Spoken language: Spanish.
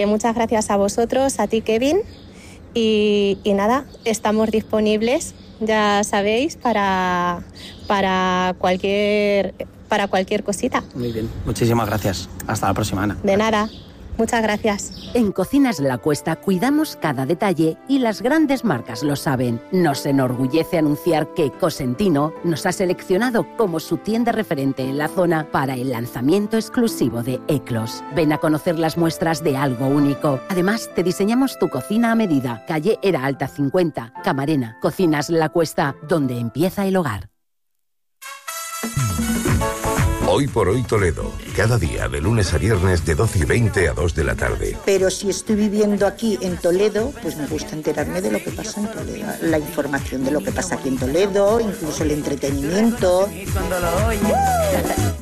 Muchas gracias a vosotros, a ti, Kevin. Y nada, estamos disponibles, ya sabéis, para cualquier cosita. Muy bien, muchísimas gracias. Hasta la próxima, Ana. De nada, muchas gracias. En Cocinas La Cuesta cuidamos cada detalle y las grandes marcas lo saben. Nos enorgullece anunciar que Cosentino nos ha seleccionado como su tienda referente en la zona para el lanzamiento exclusivo de Eclos. Ven a conocer las muestras de algo único. Además, te diseñamos tu cocina a medida. Calle Era Alta 50, Camarena. Cocinas La Cuesta, donde empieza el hogar. Hoy por hoy Toledo, cada día de lunes a viernes de 12:20 a 2 de la tarde. Pero si estoy viviendo aquí en Toledo, pues me gusta enterarme de lo que pasa en Toledo. La información de lo que pasa aquí en Toledo, incluso el entretenimiento.